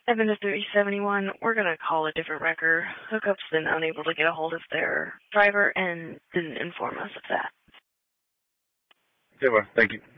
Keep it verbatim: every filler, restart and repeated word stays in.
Evan to thirty seventy-one, we're going to call a different wrecker. Hookup's been unable to get a hold of their driver and didn't inform us of that. Okay, well, thank you.